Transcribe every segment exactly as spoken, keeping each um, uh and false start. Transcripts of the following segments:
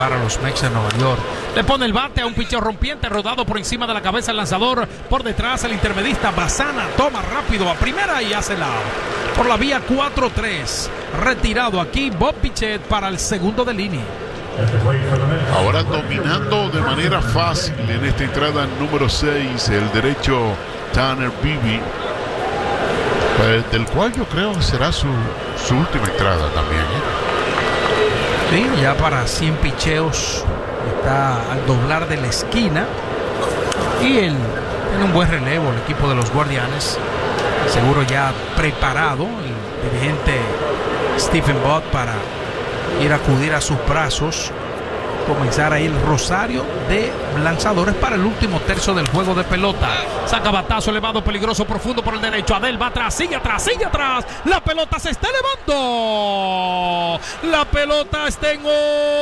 para los Mets de Nueva York. Le pone el bate a un picheo rompiente, rodado por encima de la cabeza el lanzador. Por detrás el intermedista Bassana toma rápido a primera y hace la out. Por la vía cuatro tres. Retirado aquí Bob Bichette para el segundo de línea. Ahora dominando de manera fácil en esta entrada número seis el derecho Tanner Bibee, eh, del cual yo creo que será su, su última entrada también, ¿eh? Sí, ya para cien picheos, está al doblar de la esquina y él tiene un buen relevo el equipo de los Guardianes, seguro ya preparado el dirigente Stephen Bott para ir a acudir a sus brazos, comenzar ahí el rosario de lanzadores para el último tercio del juego de pelota. Saca batazo elevado, peligroso, profundo por el derecho. Adel va atrás, sigue atrás, sigue atrás. La pelota se está elevando. La pelota está en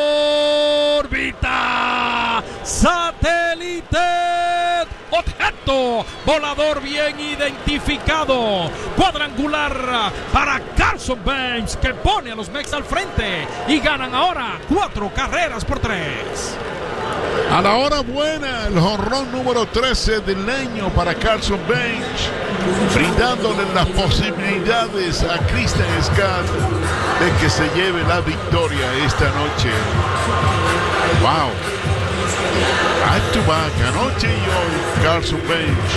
órbita. Satélite. Objeto volador bien identificado. Cuadrangular para Carson Bench, que pone a los Mets al frente y ganan ahora cuatro carreras por tres. A la hora buena, el jonrón número trece del año para Carson Bench, brindándole las posibilidades a Christian Scott de que se lleve la victoria esta noche. Wow. Back to back, anoche y hoy Carson Bench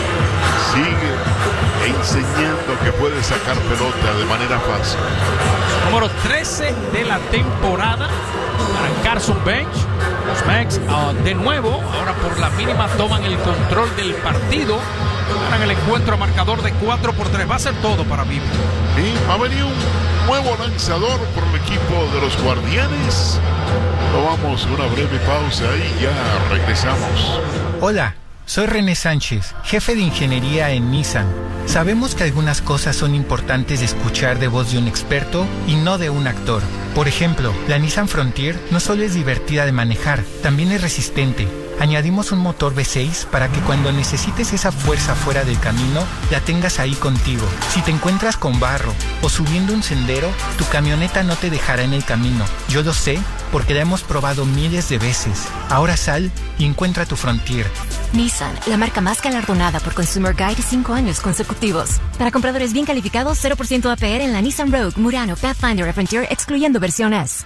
sigue enseñando que puede sacar pelota de manera fácil. Número trece de la temporada para Carson Bench. Los Mets uh, de nuevo, ahora por la mínima toman el control del partido. Ganan el encuentro a marcador de cuatro por tres. Va a ser todo para Bibee. Y va a venir un nuevo lanzador por el equipo de los Guardianes. Tomamos una breve pausa y ya regresamos. Hola, soy René Sánchez, jefe de ingeniería en Nissan. Sabemos que algunas cosas son importantes de escuchar de voz de un experto y no de un actor. Por ejemplo, la Nissan Frontier no solo es divertida de manejar, también es resistente. Añadimos un motor V seis para que cuando necesites esa fuerza fuera del camino, la tengas ahí contigo. Si te encuentras con barro o subiendo un sendero, tu camioneta no te dejará en el camino. Yo lo sé porque la hemos probado miles de veces. Ahora sal y encuentra tu Frontier. Nissan, la marca más galardonada por Consumer Guide cinco años consecutivos. Para compradores bien calificados, cero por ciento A P R en la Nissan Rogue, Murano, Pathfinder y Frontier, excluyendo versión S.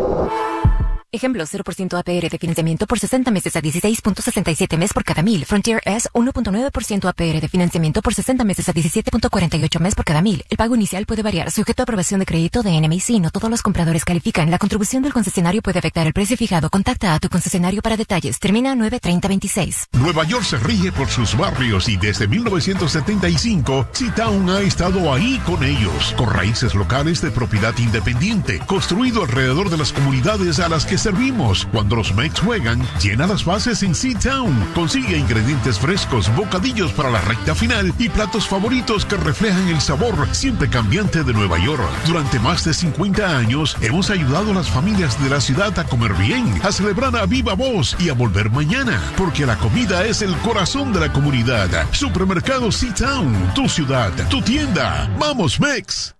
Ejemplo, cero por ciento A P R de financiamiento por sesenta meses a dieciséis punto sesenta y siete mes por cada mil. Frontier S, uno punto nueve por ciento A P R de financiamiento por sesenta meses a diecisiete punto cuarenta y ocho mes por cada mil. El pago inicial puede variar, sujeto a aprobación de crédito de N M I C. No todos los compradores califican. La contribución del concesionario puede afectar el precio fijado. Contacta a tu concesionario para detalles. Termina nueve treinta veintiséis. Nueva York se rige por sus barrios y desde mil novecientos setenta y cinco, C-Town ha estado ahí con ellos, con raíces locales de propiedad independiente, construido alrededor de las comunidades a las que servimos. Cuando los Mets juegan, llena las bases en C-Town. Consigue ingredientes frescos, bocadillos para la recta final y platos favoritos que reflejan el sabor siempre cambiante de Nueva York. Durante más de cincuenta años, hemos ayudado a las familias de la ciudad a comer bien, a celebrar a viva voz y a volver mañana, porque la comida es el corazón de la comunidad. Supermercado C-Town, tu ciudad, tu tienda. ¡Vamos, Mets!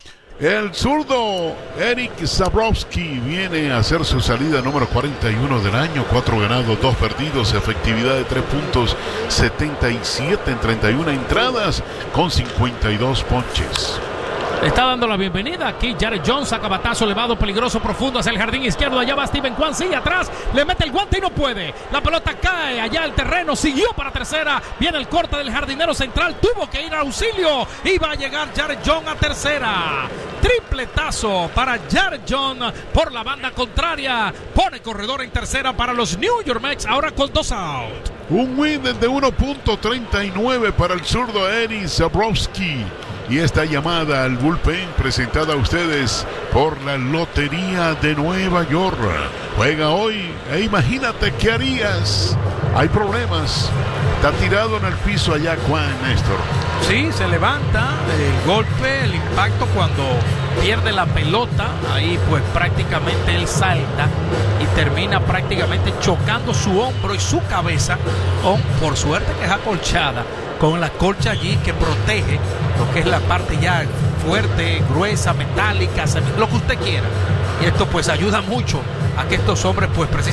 El zurdo Eric Zabrowski viene a hacer su salida número cuarenta y uno del año. Cuatro ganados, dos perdidos, efectividad de tres punto setenta y siete en treinta y una entradas con cincuenta y dos ponches. Le está dando la bienvenida aquí Jared Jones, saca batazo elevado, peligroso, profundo hacia el jardín izquierdo. Allá va Steven Kwan, sigue atrás, le mete el guante y no puede. La pelota cae allá al terreno, siguió para tercera. Viene el corte del jardinero central, tuvo que ir a auxilio y va a llegar Jared Jones a tercera. Tripletazo para Jared Jones por la banda contraria. Pone corredor en tercera para los New York Mets, ahora con dos out. Un win de uno punto treinta y nueve para el zurdo Eric Zabrowski. Y esta llamada al bullpen presentada a ustedes por la Lotería de Nueva York. Juega hoy e imagínate qué harías. Hay problemas. Está tirado en el piso allá Juan Néstor. Sí, se levanta, el golpe, el impacto cuando pierde la pelota. Ahí pues prácticamente él salta y termina prácticamente chocando su hombro y su cabeza con, por suerte que es acolchada, con la colcha allí que protege lo que es la parte ya fuerte, gruesa, metálica, lo que usted quiera. Y esto pues ayuda mucho a que estos hombres pues